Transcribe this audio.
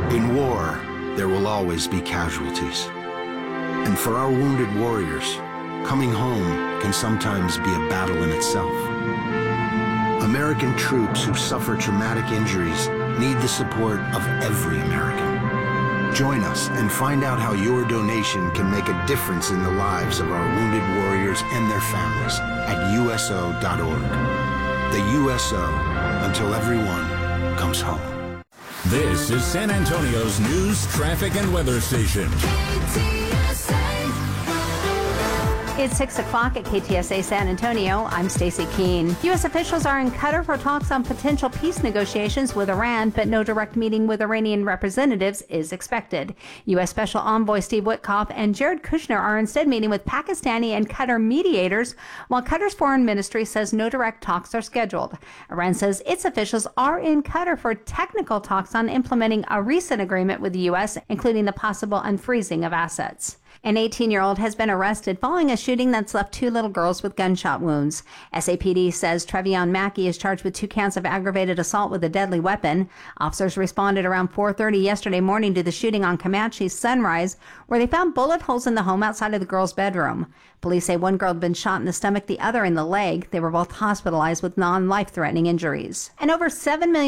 In war, there will always be casualties. And for our wounded warriors, coming home can sometimes be a battle in itself. American troops who suffer traumatic injuries need the support of every American. Join us and find out how your donation can make a difference in the lives of our wounded warriors and their families at USO.org. The USO, until everyone comes home. This is San Antonio's news, traffic, and weather station. It's 6 o'clock at KTSA San Antonio. I'm Stacey Keene. U.S. officials are in Qatar for talks on potential peace negotiations with Iran, but no direct meeting with Iranian representatives is expected. U.S. Special Envoy Steve Witkoff and Jared Kushner are instead meeting with Pakistani and Qatar mediators, while Qatar's foreign ministry says no direct talks are scheduled. Iran says its officials are in Qatar for technical talks on implementing a recent agreement with the U.S., including the possible unfreezing of assets. An 18-year-old has been arrested following a shooting that's left 2 little girls with gunshot wounds. SAPD says Trevion Mackey is charged with 2 counts of aggravated assault with a deadly weapon. Officers responded around 4:30 yesterday morning to the shooting on Comanche Sunrise, where they found bullet holes in the home outside of the girls' bedroom. Police say one girl had been shot in the stomach, the other in the leg. They were both hospitalized with non-life-threatening injuries. And over 7 million